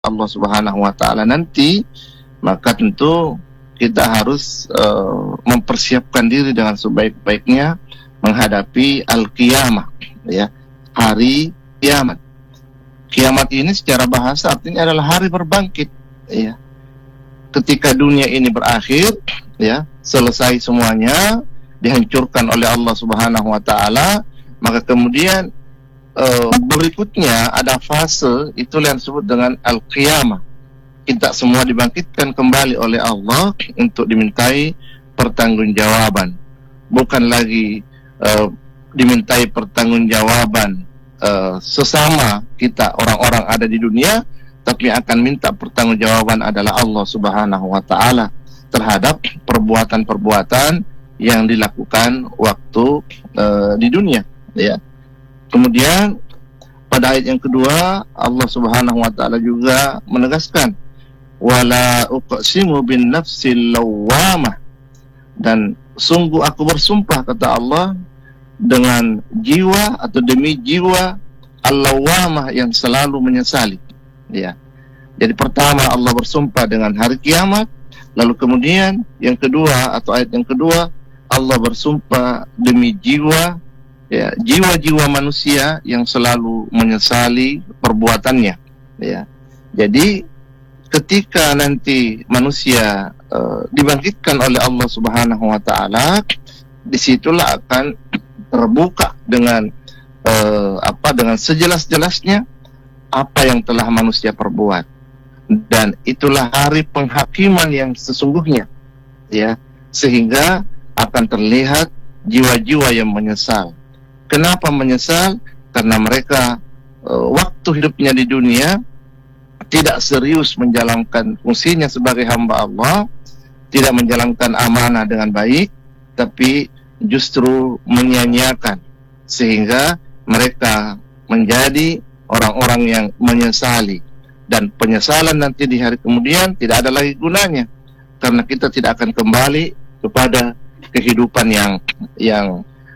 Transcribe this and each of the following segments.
Allah Subhanahu wa taala nanti, maka tentu kita harus mempersiapkan diri dengan sebaik-baiknya menghadapi al-qiyamah, ya, hari kiamat. Kiamat ini secara bahasa artinya adalah hari berbangkit, ya. Ketika dunia ini berakhir, ya, selesai semuanya, dihancurkan oleh Allah Subhanahu wa taala, maka kemudian berikutnya ada fase, itulah yang disebut dengan al-qiyamah. Kita semua dibangkitkan kembali oleh Allah untuk dimintai pertanggungjawaban. Bukan lagi dimintai pertanggungjawaban sesama kita orang-orang ada di dunia, tapi akan minta pertanggungjawaban adalah Allah Subhanahu wa taala terhadap perbuatan-perbuatan yang dilakukan waktu di dunia, ya. Kemudian pada ayat yang kedua Allah Subhanahu wa taala juga menegaskan wala uqsimu bin nafsil lawwamah, dan sungguh aku bersumpah, kata Allah, dengan jiwa atau demi jiwa al-lawwamah yang selalu menyesali, ya. Jadi pertama Allah bersumpah dengan hari kiamat, lalu kemudian yang kedua atau ayat yang kedua Allah bersumpah demi jiwa, ya, jiwa-jiwa manusia yang selalu menyesali perbuatannya, ya. Jadi ketika nanti manusia dibangkitkan oleh Allah Subhanahu wa taala, disitulah akan terbuka dengan dengan sejelas-jelasnya apa yang telah manusia perbuat, dan itulah hari penghakiman yang sesungguhnya, ya, sehingga akan terlihat jiwa-jiwa yang menyesal. Kenapa menyesal? Karena mereka waktu hidupnya di dunia tidak serius menjalankan fungsinya sebagai hamba Allah, tidak menjalankan amanah dengan baik, tapi justru menyia-nyiakan, sehingga mereka menjadi orang-orang yang menyesali, dan penyesalan nanti di hari kemudian tidak ada lagi gunanya, karena kita tidak akan kembali kepada kehidupan yang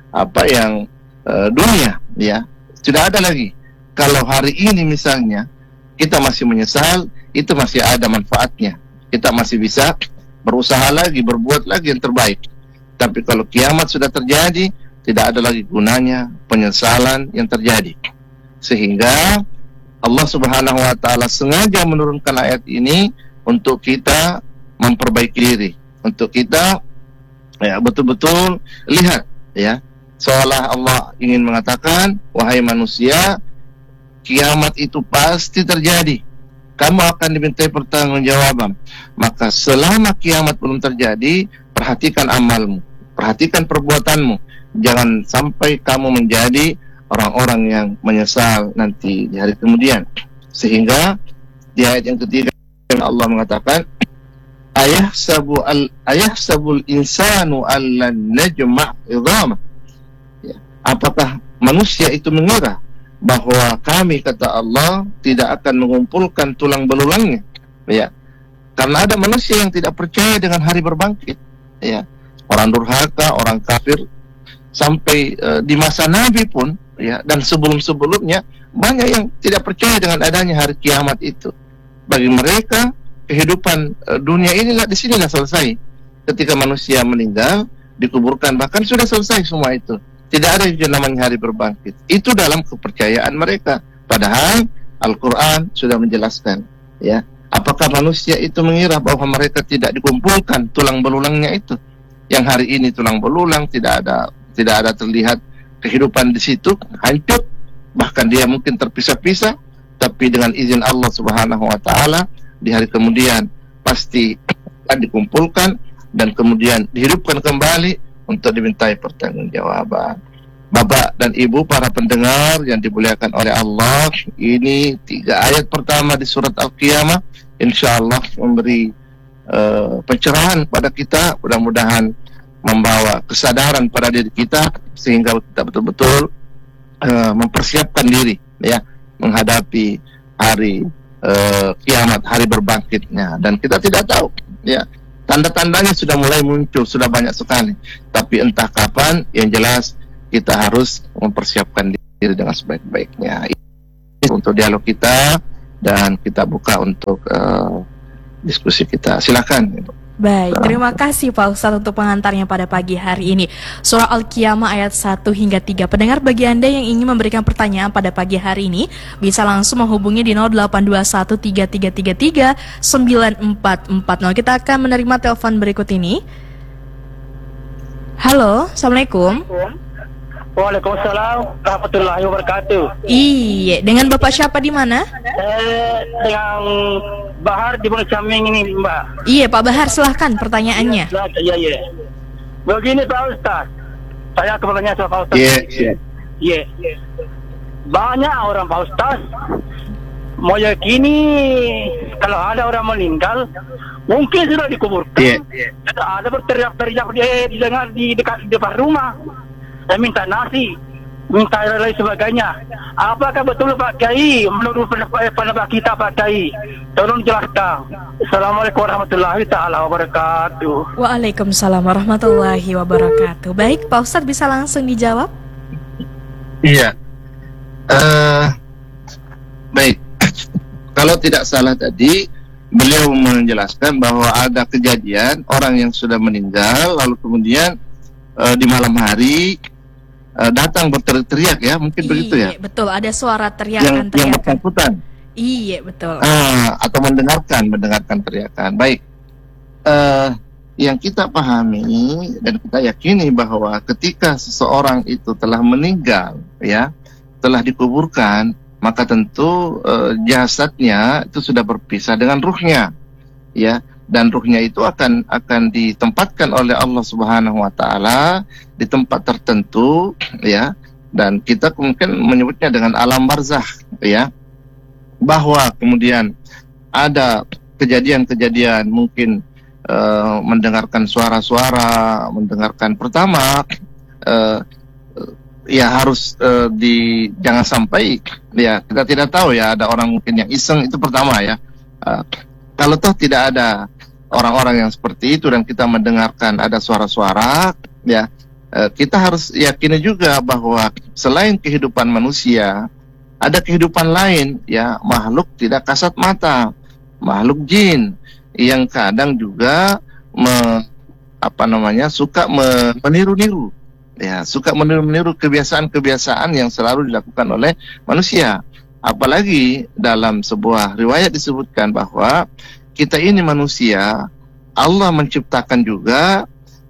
dunia, ya. Tidak ada lagi. Kalau hari ini misalnya kita masih menyesal, itu masih ada manfaatnya. Kita masih bisa berusaha lagi, berbuat lagi yang terbaik. Tapi kalau kiamat sudah terjadi, tidak ada lagi gunanya penyesalan yang terjadi. Sehingga Allah Subhanahu wa taala sengaja menurunkan ayat ini untuk kita memperbaiki diri, untuk kita, ya, betul-betul lihat, ya, seolah Allah ingin mengatakan, wahai manusia, kiamat itu pasti terjadi, kamu akan dimintai pertanggungjawaban. Maka selama kiamat belum terjadi, perhatikan amalmu, perhatikan perbuatanmu, jangan sampai kamu menjadi orang-orang yang menyesal nanti di hari kemudian. Sehingga di ayat yang ketiga Allah mengatakan, ayahsabul insanu allan najma' idhamah, ya. Apakah manusia itu mengira bahwa kami, kata Allah, tidak akan mengumpulkan tulang belulangnya, ya. Karena ada manusia yang tidak percaya dengan hari berbangkit, ya. Orang durhaka, orang kafir, sampai di masa Nabi pun, ya, dan sebelum-sebelumnya banyak yang tidak percaya dengan adanya hari kiamat itu. Bagi mereka kehidupan dunia inilah, di sinilah selesai. Ketika manusia meninggal, dikuburkan, bahkan sudah selesai semua itu. Tidak ada yang namanya hari berbangkit. Itu dalam kepercayaan mereka. Padahal Al-Quran sudah menjelaskan, ya. Apakah manusia itu mengira bahwa mereka tidak dikumpulkan tulang belulangnya itu? Yang hari ini tulang belulang, tidak ada terlihat kehidupan di situ, hancur, bahkan dia mungkin terpisah-pisah, tapi dengan izin Allah Subhanahu wa taala di hari kemudian pasti akan dikumpulkan dan kemudian dihidupkan kembali untuk dimintai pertanggungjawaban. Bapak dan Ibu para pendengar yang dimuliakan oleh Allah, ini 3 ayat pertama di surat Al-Qiyamah insyaallah memberi pencerahan pada kita, mudah-mudahan membawa kesadaran pada diri kita sehingga kita betul-betul mempersiapkan diri, ya, menghadapi hari kiamat, hari berbangkitnya. Dan kita tidak tahu, ya, tanda-tandanya sudah mulai muncul, sudah banyak sekali, tapi entah kapan. Yang jelas kita harus mempersiapkan diri dengan sebaik-baiknya. Untuk dialog kita dan kita buka untuk diskusi kita. Silakan. Baik, terima kasih Pak Ustadz untuk pengantarnya pada pagi hari ini. Surah Al-Qiyamah ayat 1 hingga 3. Pendengar, bagi Anda yang ingin memberikan pertanyaan pada pagi hari ini, bisa langsung menghubungi di 0821333944. Kita akan menerima telepon berikut ini. Halo, Assalamualaikum. Waalaikumsalam warahmatullahi wabarakatuh. Iya, dengan Bapak siapa di mana? Dengan Bahar di Pulau Caming ini, Mbak. Iya, Pak Bahar, silahkan pertanyaannya. Iya. Begini Pak Ustaz, saya kebertanya sama Pak Ustaz. Iya. Banyak orang Pak Ustaz meyakini kalau ada orang meninggal mungkin sudah dikuburkan. Ada berteriak-teriak didengar di depan rumah. Saya minta nasi, minta lain sebagainya. Apakah betul Pak Kiai menurut pendapat kita Pak Kiai? Tolong jelaskan. Assalamualaikum warahmatullahi taala wabarakatuh. Waalaikumsalam warahmatullahi wabarakatuh. Baik, Pak Ustadz bisa langsung dijawab? Iya. Baik. Kalau tidak salah tadi beliau menjelaskan bahwa ada kejadian orang yang sudah meninggal lalu kemudian di malam hari datang berteriak, ya, mungkin begitu ya. Betul, ada suara teriakan. Yang bersangkutan. Iya, betul. Atau mendengarkan teriakan. Baik. Yang kita pahami dan kita yakini bahwa ketika seseorang itu telah meninggal, ya, telah dikuburkan, maka tentu jasadnya itu sudah berpisah dengan ruhnya, ya. Dan ruhnya itu akan ditempatkan oleh Allah Subhanahu wa taala di tempat tertentu, ya. Dan kita mungkin menyebutnya dengan alam barzakh, ya. Bahwa kemudian ada kejadian-kejadian mungkin mendengarkan suara-suara, mendengarkan pertama ya harus jangan sampai, ya, kita tidak tahu, ya, ada orang mungkin yang iseng, itu pertama, ya. Kalau toh tidak ada orang-orang yang seperti itu dan kita mendengarkan ada suara-suara, ya, kita harus yakini juga bahwa selain kehidupan manusia ada kehidupan lain, ya, makhluk tidak kasat mata, makhluk jin yang kadang juga suka meniru-niru, ya, suka meniru kebiasaan-kebiasaan yang selalu dilakukan oleh manusia. Apalagi dalam sebuah riwayat disebutkan bahwa kita ini manusia, Allah menciptakan juga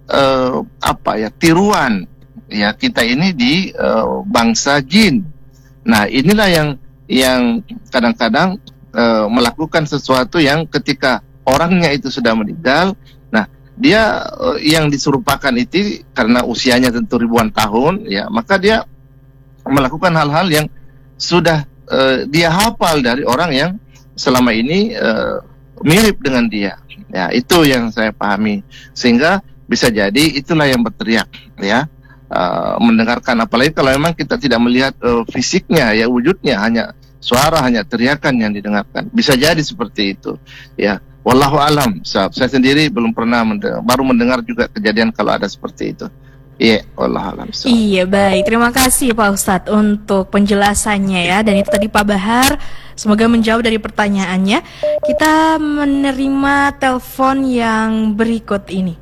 tiruan, ya, kita ini di bangsa jin. Nah, inilah yang kadang-kadang melakukan sesuatu yang ketika orangnya itu sudah meninggal, nah, dia yang diserupakan itu karena usianya tentu ribuan tahun, ya, maka dia melakukan hal-hal yang sudah dia hafal dari orang yang selama ini mirip dengan dia, ya. Itu yang saya pahami, sehingga bisa jadi itulah yang berteriak, ya, mendengarkan, apalagi kalau memang kita tidak melihat fisiknya, ya, wujudnya, hanya suara, hanya teriakan yang didengarkan, bisa jadi seperti itu, ya. Wallahu alam. Saya sendiri belum pernah baru mendengar juga kejadian kalau ada seperti itu. Iya, wallahu alam. Iya, baik. Terima kasih Pak Ustadz untuk penjelasannya, ya. Dan itu tadi Pak Bahar, semoga menjawab dari pertanyaannya. Kita menerima telepon yang berikut ini.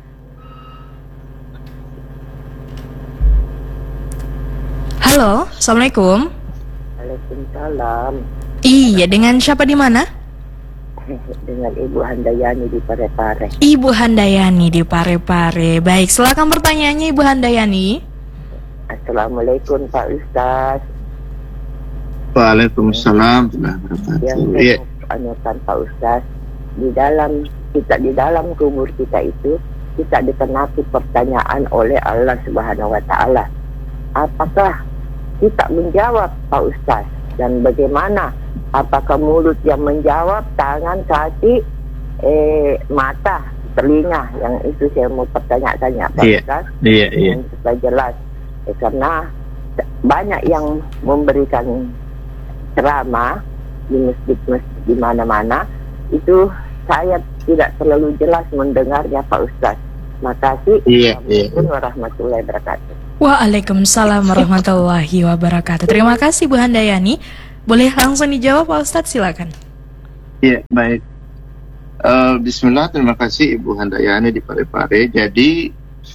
Halo, Assalamualaikum. Waalaikumsalam. Iya, dengan siapa di mana? Dengan Ibu Handayani di Parepare. Ibu Handayani di Parepare. Baik, silakan pertanyaannya Ibu Handayani. Assalamualaikum Pak Ustaz. Waalaikumsalam. Yang saya tanyakan Pak Ustaz, di dalam kubur kita itu kita dikenapi pertanyaan oleh Allah Subhanahu wa taala. Apakah kita menjawab Pak Ustaz? Dan bagaimana? Apakah mulut yang menjawab, tangan, kaki, mata, telinga? Yang itu saya mau tanya Pak Ustaz. Iya. Supaya jelas. Karena banyak yang memberikan ceramah di masjid-masjid di mana-mana, itu saya tidak terlalu jelas mendengarnya Pak Ustaz. Makasih. Assalamualaikum warahmatullahi wabarakatuh. Waalaikumsalam warahmatullahi wabarakatuh. Terima kasih Bu Handayani. Boleh langsung dijawab Pak Ustadz, silakan. Ya, baik. Bismillah, terima kasih Ibu Handayani di Parepare. Jadi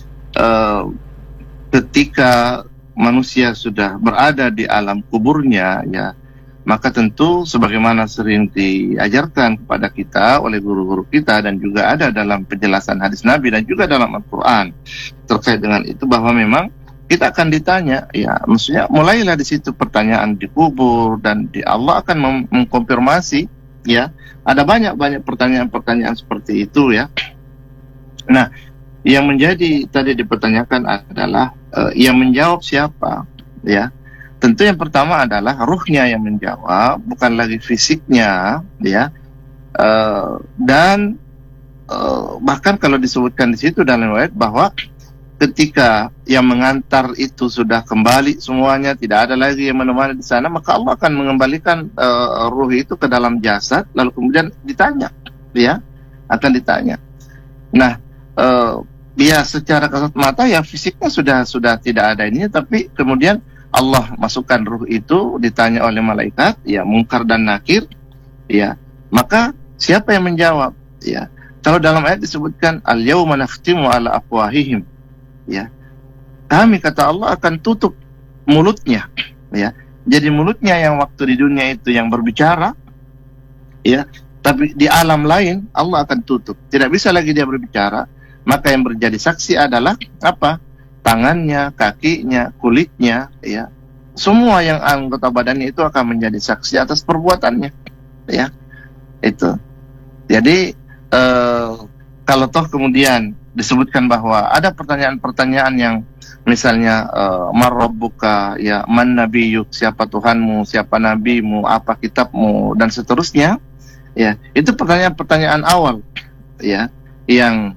ketika manusia sudah berada di alam kuburnya, ya, maka tentu sebagaimana sering diajarkan kepada kita oleh guru-guru kita dan juga ada dalam penjelasan hadis Nabi dan juga dalam Al-Quran terkait dengan itu, bahwa memang kita akan ditanya, ya, maksudnya mulailah di situ pertanyaan di kubur, dan Allah akan mengkonfirmasi, ya, ada banyak pertanyaan-pertanyaan seperti itu, ya. Nah, yang menjadi tadi dipertanyakan adalah yang menjawab siapa, ya. Tentu yang pertama adalah ruhnya yang menjawab, bukan lagi fisiknya, ya. Dan bahkan kalau disebutkan di situ dalam riwayat bahwa ketika yang mengantar itu sudah kembali semuanya, tidak ada lagi yang menemani di sana, maka Allah akan mengembalikan ruh itu ke dalam jasad, lalu kemudian ditanya, ya, akan ditanya. Nah, ya secara kasat mata ya fisiknya sudah tidak ada ini, tapi kemudian Allah masukkan ruh itu, ditanya oleh malaikat, ya, Munkar dan Nakir, ya, maka siapa yang menjawab, ya? Kalau dalam ayat disebutkan al-yauma nakhtimu ala afwahihim, ya, kami, kata Allah, akan tutup mulutnya, ya. Jadi mulutnya yang waktu di dunia itu yang berbicara, ya, tapi di alam lain Allah akan tutup, tidak bisa lagi dia berbicara. Maka yang menjadi saksi adalah apa? Tangannya, kakinya, kulitnya, ya, semua yang anggota badannya itu akan menjadi saksi atas perbuatannya, ya, itu. Jadi kalau toh kemudian disebutkan bahwa ada pertanyaan-pertanyaan yang misalnya man rabbuka, ya, man nabiyuk, siapa Tuhanmu, siapa nabimu, apa kitabmu, dan seterusnya, ya, itu pertanyaan-pertanyaan awal, ya, yang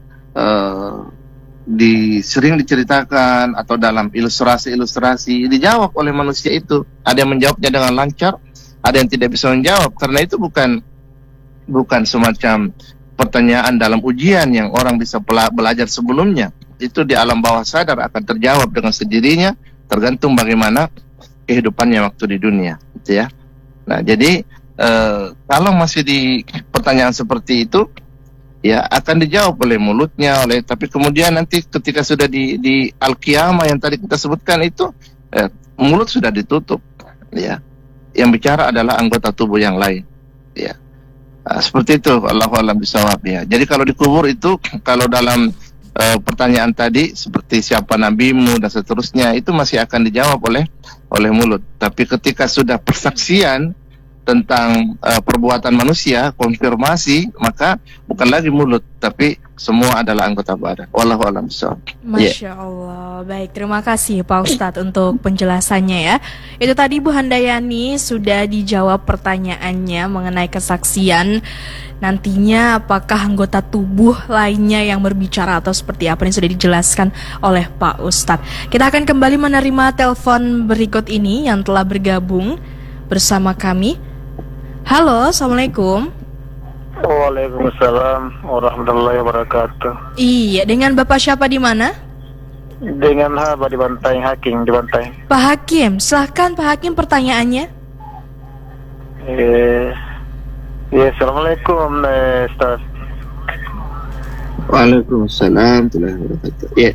sering diceritakan atau dalam ilustrasi dijawab oleh manusia itu. Ada yang menjawabnya dengan lancar, ada yang tidak bisa menjawab, karena itu bukan semacam pertanyaan dalam ujian yang orang bisa belajar sebelumnya. Itu di alam bawah sadar akan terjawab dengan sendirinya, tergantung bagaimana kehidupannya waktu di dunia, gitu ya. Nah, jadi kalau masih di pertanyaan seperti itu, ya, akan dijawab oleh mulutnya, tapi kemudian nanti ketika sudah di Al-Qiyamah yang tadi kita sebutkan itu, mulut sudah ditutup, ya. Yang bicara adalah anggota tubuh yang lain, ya. Seperti itu, Allahu a'lam bishawab, ya. Jadi kalau dikubur itu, kalau dalam pertanyaan tadi seperti siapa nabimu dan seterusnya, itu masih akan dijawab oleh mulut. Tapi ketika sudah persaksian tentang perbuatan manusia, konfirmasi, maka bukan lagi mulut, tapi semua adalah anggota badan. Wallahu a'lam bishawab. Masya Allah. Baik, terima kasih Pak Ustadz untuk penjelasannya, ya. Itu tadi Bu Handayani sudah dijawab pertanyaannya mengenai kesaksian. Nantinya apakah anggota tubuh lainnya yang berbicara atau seperti apa yang sudah dijelaskan oleh Pak Ustadz. Kita akan kembali menerima telepon berikut ini yang telah bergabung bersama kami. Halo, Assalamualaikum. Waalaikumsalam warahmatullahi wabarakatuh. Iya, dengan Bapak siapa di mana? Dengan Haba di Bantai, Hakim di Bantai. Pak Hakim, silahkan Pak Hakim pertanyaannya. Ya, Assalamualaikum, Ustaz. Waalaikumsalam warahmatullahi wabarakatuh. Ya.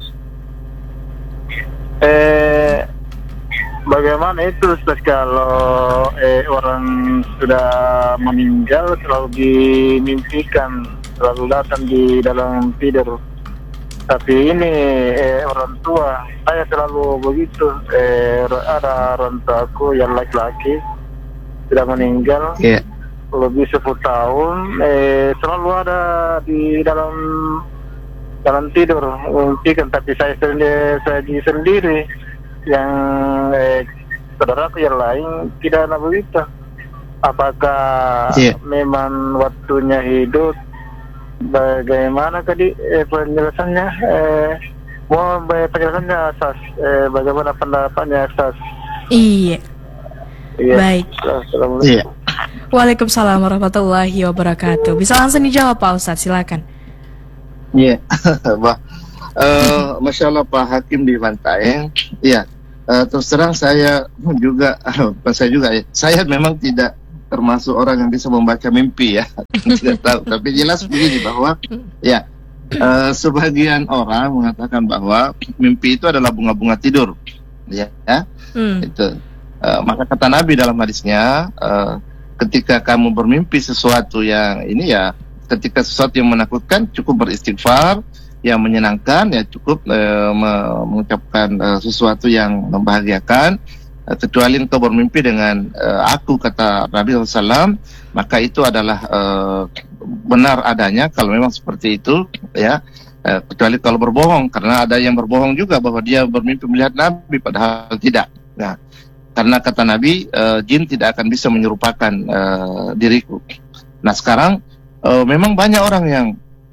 Bagaimana itu Ustaz kalau orang sudah meninggal selalu dimimpikan, selalu datang di dalam tidur. Tapi ini orang tua saya selalu begitu. Ada orang tua aku yang laki-laki sudah meninggal, lebih 10 tahun, selalu ada di dalam tidur memimpikan. Tapi saya sendiri yang saudaraku yang lain tidak ada begitu. Apakah memang waktunya hidup? Bagaimana tadi penjelasannya? Mau penjelasannya asas, bagaimana pendapatnya asas? Iya. Baik. Iya. Waalaikumsalam warahmatullahi wabarakatuh. Bisa langsung dijawab Pak Ustadz, silakan. Iya. Masya Allah Pak Hakim di Bantaeng. Iya. terus terang saya juga, saya memang tidak termasuk orang yang bisa membaca mimpi ya. Tidak tahu, tapi jelas begini bahwa ya sebagian orang mengatakan bahwa mimpi itu adalah bunga-bunga tidur, ya. Itu maka kata Nabi dalam hadisnya, ketika kamu bermimpi sesuatu yang ini ya, ketika sesuatu yang menakutkan cukup beristighfar, yang menyenangkan ya cukup mengucapkan sesuatu yang membahagiakan, kecuali engkau bermimpi dengan aku, kata Nabi SAW, maka itu adalah benar adanya kalau memang seperti itu ya, kecuali kalau berbohong, karena ada yang berbohong juga bahwa dia bermimpi melihat Nabi padahal tidak. Nah, karena kata Nabi, jin tidak akan bisa menyerupakan diriku. Nah sekarang memang banyak orang yang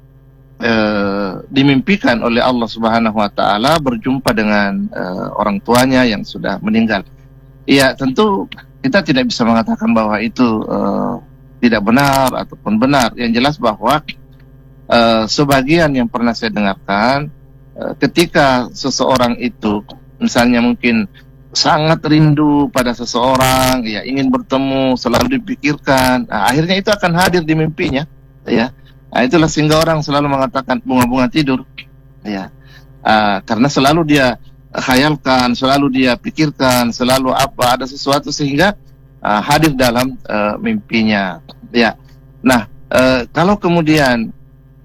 dimimpikan oleh Allah Subhanahu wa taala berjumpa dengan orang tuanya yang sudah meninggal. Ya tentu kita tidak bisa mengatakan bahwa itu tidak benar ataupun benar. Yang jelas bahwa sebagian yang pernah saya dengarkan, ketika seseorang itu misalnya mungkin sangat rindu pada seseorang, ya ingin bertemu, selalu dipikirkan, nah, akhirnya itu akan hadir di mimpinya, ya. Nah, itulah sehingga orang selalu mengatakan bunga-bunga tidur, ya, karena selalu dia khayalkan, selalu dia pikirkan, selalu ada sesuatu sehingga hadir dalam mimpinya, ya. Nah, kalau kemudian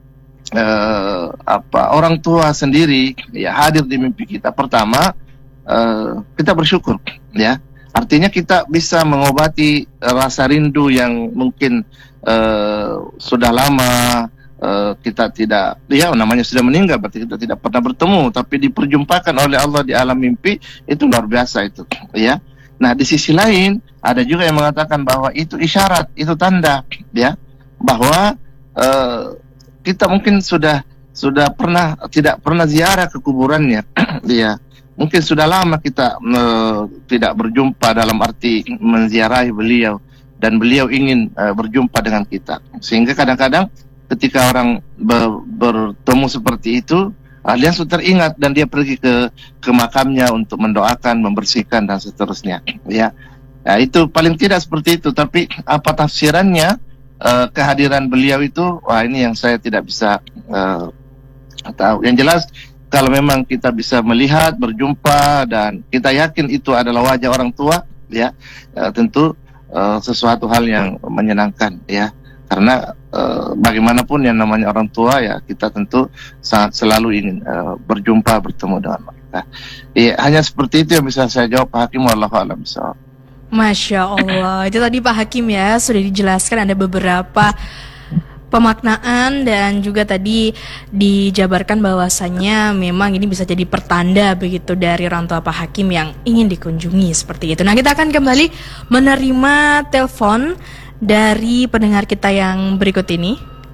orang tua sendiri ya hadir di mimpi kita, pertama kita bersyukur, ya. Artinya kita bisa mengobati rasa rindu yang mungkin sudah lama kita tidak, ya namanya sudah meninggal, berarti kita tidak pernah bertemu, tapi diperjumpakan oleh Allah di alam mimpi, itu luar biasa itu, ya. Nah di sisi lain ada juga yang mengatakan bahwa itu isyarat, itu tanda, ya, bahwa kita mungkin sudah tidak pernah ziarah ke kuburannya, ya. Mungkin sudah lama kita tidak berjumpa dalam arti menziarahi beliau, dan beliau ingin berjumpa dengan kita. Sehingga kadang-kadang ketika orang bertemu seperti itu, dia sudah teringat dan dia pergi ke makamnya untuk mendoakan, membersihkan dan seterusnya. Ya, nah, itu paling tidak seperti itu. Tapi apa tafsirannya kehadiran beliau itu? Wah, ini yang saya tidak bisa tahu. Yang jelas, kalau memang kita bisa melihat, berjumpa, dan kita yakin itu adalah wajah orang tua, ya, tentu sesuatu hal yang menyenangkan, ya. Karena bagaimanapun yang namanya orang tua, ya, kita tentu sangat selalu ingin berjumpa, bertemu dengan mereka. Ya, hanya seperti itu yang bisa saya jawab, Pak Hakim. Wallahu a'lam bishawab. Masya Allah, itu tadi Pak Hakim ya, sudah dijelaskan ada beberapa pemaknaan dan juga tadi dijabarkan bahwasannya memang ini bisa jadi pertanda begitu dari orang tua Pak Hakim yang ingin dikunjungi seperti itu. Nah, kita akan kembali menerima telepon dari pendengar kita yang berikut ini.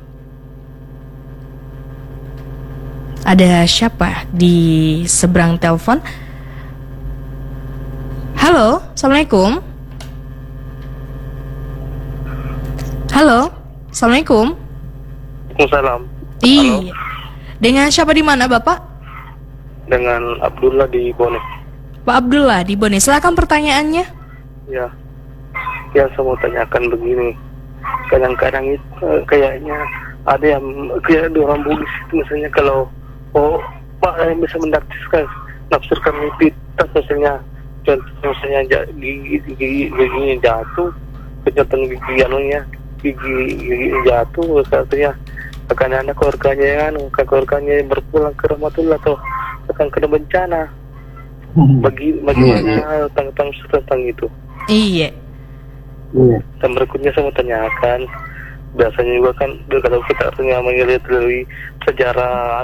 Ada siapa di seberang telepon? Halo, Assalamualaikum. Halo, Assalamualaikum. Waalaikumsalam. Iya. Dengan siapa di mana, Bapak? Dengan Abdullah di Bone. Pak Abdullah di Bone. Silakan pertanyaannya. Ya. Ya, saya mau tanyakan begini. Kadang-kadang itu kayaknya ada yang kayak orang Bugis itu, misalnya kalau Pak yang bisa menafsirkan mimpi, misalnya contoh misalnya gigi jatuh, kejatuhan gigi jatuh, artinya akan ada keluarganya berpulang ke rahmatullah atau akan kena bencana. Bagaimana tentang itu? Iya. Dan berikutnya saya mau tanyakan, biasanya juga kan kalau kita artinya melihat dari sejarah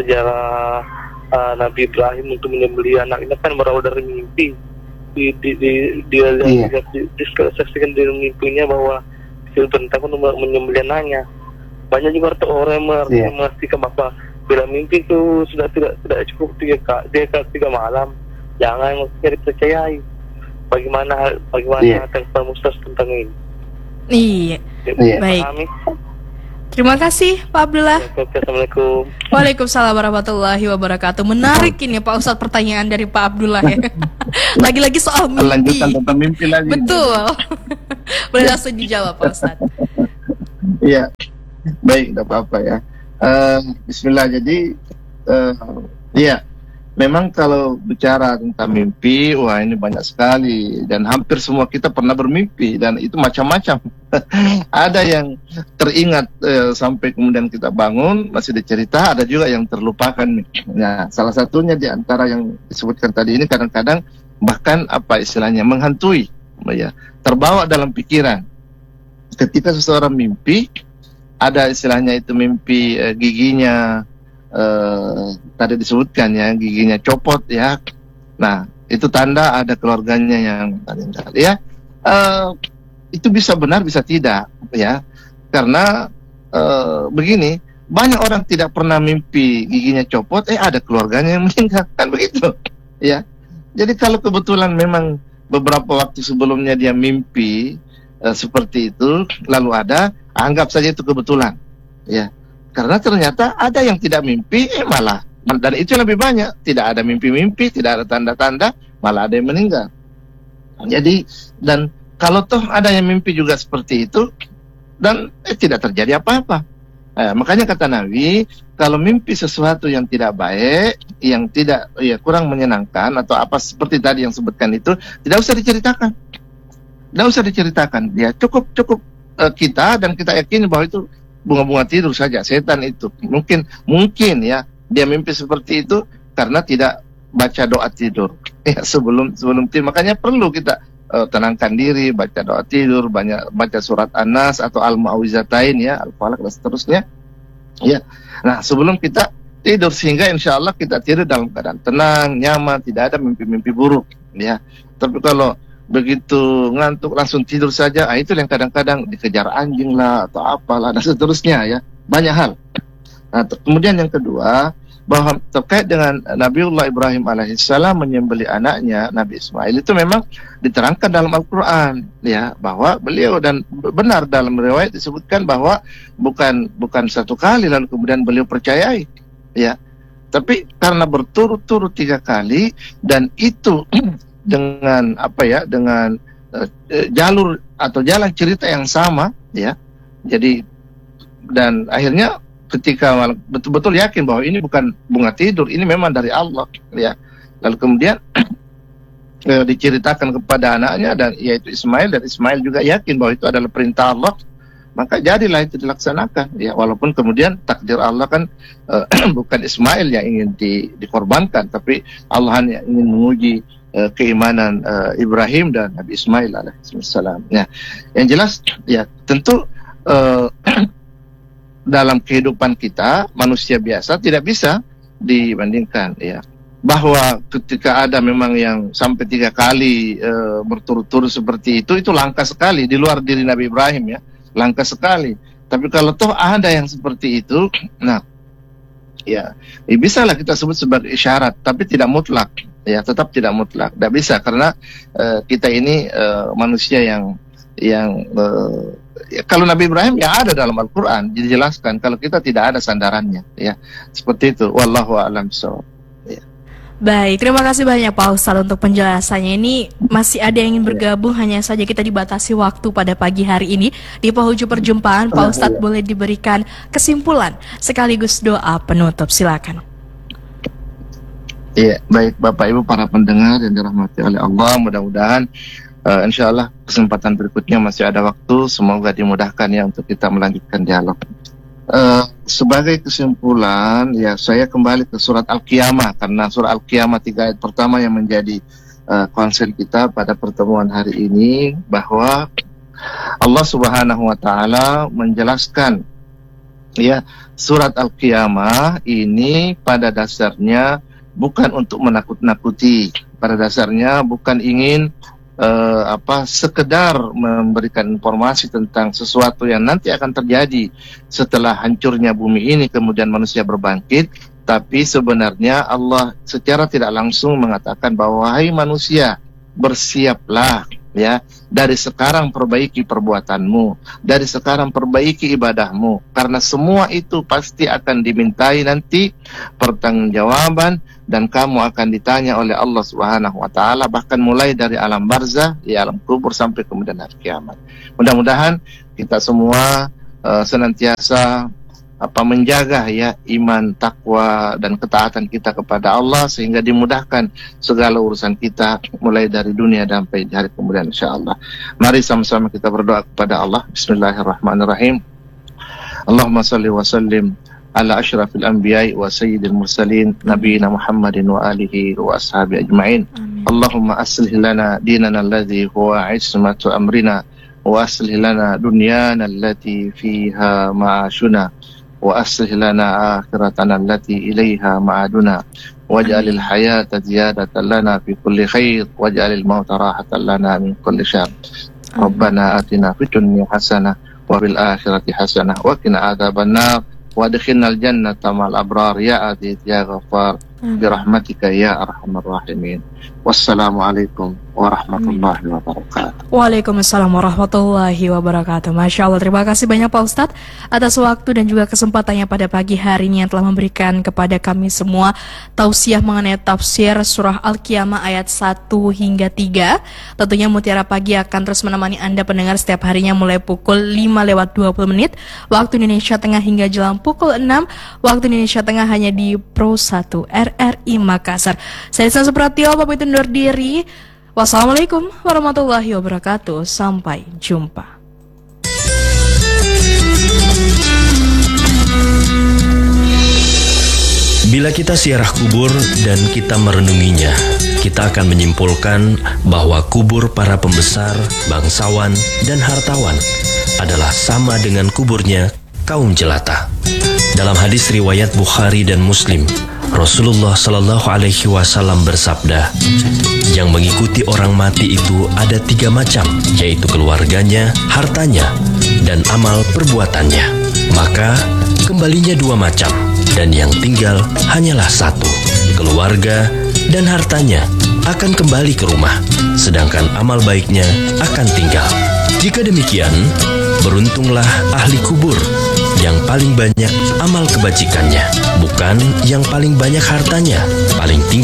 Nabi Ibrahim untuk menyembelih anak ini kan berawal dari mimpi. Dia saksikan di mimpinya bahwa tentang untuk menyembelih anaknya. Banyak juga orang yang memastikan bahwa bila mimpi itu sudah tidak cukup 3 malam, jangan dipercayai. Bagaimana tentang Ustaz tentang ini? Iya. Baik. Terima kasih Pak Abdullah. Assalamualaikum. Waalaikumsalam warahmatullahi wabarakatuh. Menarik ini Pak Ustadz pertanyaan dari Pak Abdullah ya. Lagi-lagi soal mimpi. Lanjutan tentang mimpi lagi. Betul. Boleh langsung dijawab Pak Ustadz. Iya, baik, tidak apa-apa ya. Bismillah. Jadi, iya, memang kalau bicara tentang mimpi, wah ini banyak sekali dan hampir semua kita pernah bermimpi dan itu macam-macam. Ada yang teringat sampai kemudian kita bangun masih dicerita, ada juga yang terlupakan. Nah, salah satunya di antara yang disebutkan tadi ini kadang-kadang bahkan apa istilahnya menghantui, ya, terbawa dalam pikiran. Ketika seseorang mimpi, ada istilahnya itu mimpi giginya tadi disebutkan ya, giginya copot ya. Nah, itu tanda ada keluarganya yang meninggal ya. Itu bisa benar bisa tidak ya. Karena begini, banyak orang tidak pernah mimpi giginya copot, ada keluarganya yang meninggal, kan begitu ya. Jadi kalau kebetulan memang beberapa waktu sebelumnya dia mimpi seperti itu, lalu anggap saja itu kebetulan ya. Karena ternyata ada yang tidak mimpi, malah, dan itu lebih banyak, tidak ada mimpi-mimpi, tidak ada tanda-tanda, malah ada yang meninggal. Jadi, dan kalau toh ada yang mimpi juga seperti itu, dan tidak terjadi apa-apa. Makanya kata Nabi, kalau mimpi sesuatu yang tidak baik, yang tidak kurang menyenangkan, atau apa seperti tadi yang sebutkan itu, tidak usah diceritakan. Tidak usah diceritakan. Ya, cukup kita, dan kita yakini bahwa itu bunga-bunga tidur saja. Setan itu mungkin ya dia mimpi seperti itu karena tidak baca doa tidur ya sebelum tidur. Makanya perlu kita tenangkan diri, baca doa tidur, banyak baca surat An-Nas atau Al-Mu'awwizatain ya, Al-Falaq dan seterusnya ya. Nah, sebelum kita tidur sehingga insya Allah kita tidur dalam keadaan tenang, nyaman, tidak ada mimpi-mimpi buruk ya. Tapi kalau begitu ngantuk langsung tidur saja, itu yang kadang-kadang dikejar anjing lah atau apalah dan seterusnya ya, banyak hal. Nah, kemudian yang kedua, bahwa terkait dengan Nabiullah Ibrahim alaihissalam menyembelih anaknya Nabi Ismail, itu memang diterangkan dalam Al-Quran ya, bahwa beliau, dan benar dalam riwayat disebutkan bahwa bukan satu kali lalu kemudian beliau percayai ya, tapi karena berturut-turut 3 kali, dan itu dengan dengan jalur atau jalan cerita yang sama ya. Jadi, dan akhirnya ketika betul-betul yakin bahwa ini bukan bunga tidur, ini memang dari Allah ya. Lalu kemudian diceritakan kepada anaknya, dan yaitu Ismail, dan Ismail juga yakin bahwa itu adalah perintah Allah, maka jadilah itu dilaksanakan ya. Walaupun kemudian takdir Allah kan bukan Ismail yang ingin dikorbankan, tapi Allah hanya ingin menguji keimanan Ibrahim dan Nabi Ismail alaihissalam. Ya, yang jelas ya tentu dalam kehidupan kita manusia biasa tidak bisa dibandingkan ya, bahwa ketika ada memang yang sampai 3 kali berturut-turut seperti itu langka sekali di luar diri Nabi Ibrahim ya, langka sekali. Tapi kalau toh ada yang seperti itu, nah ya bisalah kita sebut sebagai isyarat, tapi tidak mutlak ya, tetap tidak mutlak, tidak bisa, karena kita ini manusia yang ya, kalau Nabi Ibrahim ya ada dalam Al-Quran dijelaskan, kalau kita tidak ada sandarannya ya, seperti itu. Wallahu a'lam bishawab. Baik, terima kasih banyak Pak Ustadz untuk penjelasannya. Ini masih ada yang ingin bergabung, hanya saja kita dibatasi waktu pada pagi hari ini. Di penghujung perjumpaan, Pak Ustadz boleh diberikan kesimpulan sekaligus doa penutup, silakan. Iya, baik Bapak Ibu para pendengar yang dirahmati oleh Allah, mudah-mudahan insya Allah kesempatan berikutnya masih ada waktu, semoga dimudahkan ya untuk kita melanjutkan dialog. Sebagai kesimpulan ya, saya kembali ke surat Al-Qiyamah, karena surat Al-Qiyamah 3 ayat pertama yang menjadi konsen kita pada pertemuan hari ini, bahwa Allah Subhanahu wa taala menjelaskan ya, surat Al-Qiyamah ini pada dasarnya bukan untuk menakut-nakuti, pada dasarnya bukan ingin sekedar memberikan informasi tentang sesuatu yang nanti akan terjadi setelah hancurnya bumi ini kemudian manusia berbangkit, tapi sebenarnya Allah secara tidak langsung mengatakan bahwa wahai manusia, bersiaplah ya. Dari sekarang perbaiki perbuatanmu, dari sekarang perbaiki ibadahmu, karena semua itu pasti akan dimintai nanti pertanggungjawaban, dan kamu akan ditanya oleh Allah Subhanahu wa taala, bahkan mulai dari alam barzah, di alam kubur sampai kemudian hari kiamat. Mudah-mudahan kita semua senantiasa menjaga ya iman, takwa dan ketaatan kita kepada Allah, sehingga dimudahkan segala urusan kita mulai dari dunia sampai di hari kemudian insyaallah. Mari sama-sama kita berdoa kepada Allah. Bismillahirrahmanirrahim. Allahumma salli wa sallim ala asyrafil anbiya'i wa sayyidil mursalin nabiyina Muhammadin wa alihi wa ashabi ajma'in. Allahumma aslih lana dinana alladhi huwa ismatu amrina wa aslih lana dunyana allati fiha ma'ashuna wa aslih lana akhiratana allati ilaiha ma'aduna waj'alil hayata ziyadatan lana fi kulli khair waj'alil mauta rahatan lana min kulli syarr. Rabbana atina fid dunya hasanah wa fil akhirati hasanah wa qina adzabannar wa adkhilnal jannata ma'al abrar ya aziz ya ghaffar birahmatika ya arhamar rahimin. Wassalamualaikum warahmatullahi wabarakatuh. Waalaikumsalam warahmatullahi wabarakatuh. Masya Allah, terima kasih banyak Pak Ustadz atas waktu dan juga kesempatannya pada pagi hari ini yang telah memberikan kepada kami semua tausiah mengenai tafsir surah Al-Qiyamah ayat 1 hingga 3. Tentunya Mutiara Pagi akan terus menemani Anda pendengar setiap harinya mulai pukul 5:20 waktu Indonesia Tengah hingga jelang pukul 6 waktu Indonesia Tengah, hanya di Pro 1 RRI Makassar. Saya Sansa Pratio, pamit undur diri. Wassalamualaikum warahmatullahi wabarakatuh. Sampai jumpa. Bila kita ziarah kubur dan kita merenunginya, kita akan menyimpulkan bahwa kubur para pembesar, bangsawan, dan hartawan adalah sama dengan kuburnya kaum jelata. Dalam hadis riwayat Bukhari dan Muslim, Rasulullah Shallallahu Alaihi Wasallam bersabda, yang mengikuti orang mati itu ada 3 macam, yaitu keluarganya, hartanya, dan amal perbuatannya. Maka kembalinya 2 macam, dan yang tinggal hanyalah 1. Keluarga dan hartanya akan kembali ke rumah, sedangkan amal baiknya akan tinggal. Jika demikian, beruntunglah ahli kubur yang paling banyak amal kebajikannya, bukan yang paling banyak hartanya. Paling tinggi